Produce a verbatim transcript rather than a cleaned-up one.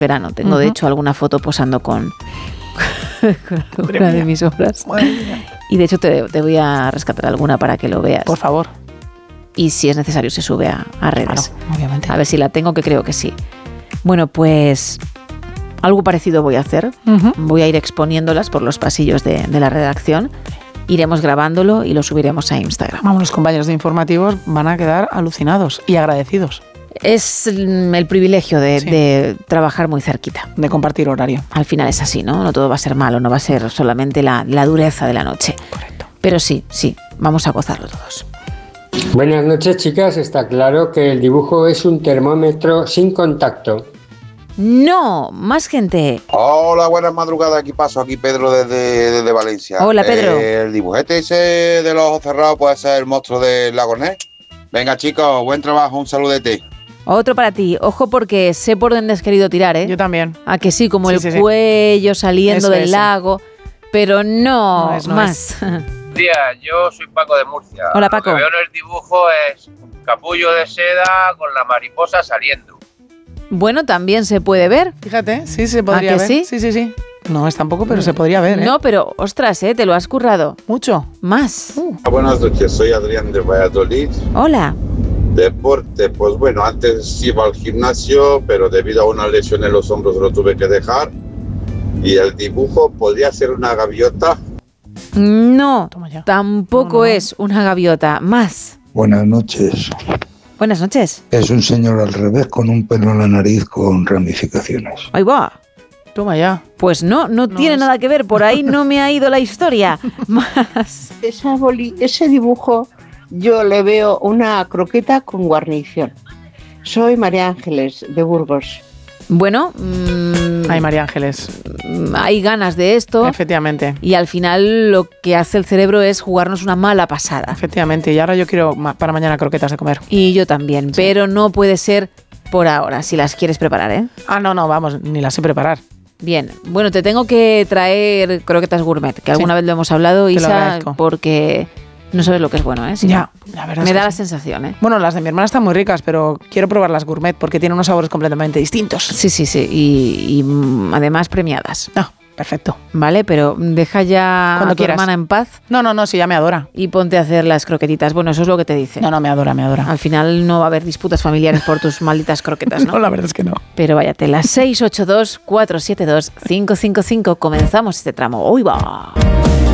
verano. Tengo, uh-huh. de hecho, alguna foto posando con, con una de mis obras. Y de hecho te, te voy a rescatar alguna para que lo veas. Por favor. Y si es necesario se sube a, a redes. Claro, obviamente. A ver si la tengo, que creo que sí. Bueno, pues algo parecido voy a hacer. Uh-huh. Voy a ir exponiéndolas por los pasillos de, de la redacción. Iremos grabándolo y lo subiremos a Instagram. Vamos, los compañeros de informativos van a quedar alucinados y agradecidos. Es el privilegio de, sí. de trabajar muy cerquita. De compartir horario. Al final es así, ¿no? No todo va a ser malo, no va a ser solamente la, la dureza de la noche. Correcto. Pero sí, sí, vamos a gozarlo todos. Buenas noches, chicas. Está claro que el dibujo es un termómetro sin contacto. No, más gente. Hola, buenas madrugadas. Aquí paso, aquí Pedro desde, desde Valencia. Hola, Pedro. Eh, el dibujete ese de los ojos cerrados puede ser el monstruo del lago Ness. Venga, chicos, buen trabajo, un saludete. Otro para ti. Ojo, porque sé por dónde has querido tirar, ¿eh? Yo también. A que sí, como sí, el sí, cuello sí. saliendo Eso del es. lago. Pero no, no es, no más. Buenos días, yo soy Paco de Murcia. Hola, Paco. Lo que veo en el dibujo es un capullo de seda con la mariposa saliendo. Bueno, también se puede ver. Fíjate, sí, se podría ¿A que ver. sí? Sí, sí, sí. No es tampoco, pero se podría ver, ¿eh? No, pero, ostras, ¿eh? Te lo has currado. Mucho. Más. Uh. Buenas noches, soy Adrián de Valladolid. Hola. Deporte, pues bueno, antes iba al gimnasio, pero debido a una lesión en los hombros lo tuve que dejar. Y el dibujo podría ser una gaviota. No, tampoco no, no. es una gaviota. Más. Buenas noches. Buenas noches. Es un señor al revés con un pelo en la nariz con ramificaciones. Ahí va. Toma ya. Pues no, no, no tiene es... nada que ver. Por ahí no me ha ido la historia. Más. Esa boli, ese dibujo yo le veo una croqueta con guarnición. Soy María Ángeles de Burgos. Bueno, mmm, hay María Ángeles. Hay ganas de esto. Efectivamente. Y al final lo que hace el cerebro es jugarnos una mala pasada. Efectivamente. Y ahora yo quiero para mañana croquetas de comer. Y yo también. Sí. Pero no puede ser por ahora, si las quieres preparar, ¿eh? Ah, no, no, vamos, ni las sé preparar. Bien. Bueno, te tengo que traer croquetas gourmet, que alguna sí. vez lo hemos hablado, te Isa, porque no sabes lo que es bueno, ¿eh? Si ya, no, la verdad. Me es da que la sí. sensación, ¿eh? Bueno, las de mi hermana están muy ricas, pero quiero probar las gourmet porque tienen unos sabores completamente distintos. Sí, sí, sí. Y, y además premiadas. Ah, perfecto. Vale, pero deja ya Cuando a tu quieras. hermana en paz. No, no, no, sí, ya me adora. Y ponte a hacer las croquetitas. Bueno, eso es lo que te dice. No, no, me adora, me adora. Al final no va a haber disputas familiares por tus malditas croquetas, ¿no? No, la verdad es que no. Pero váyate, las seis ocho dos, cuatro siete dos, cinco cinco cinco. Comenzamos este tramo. ¡Uy, va!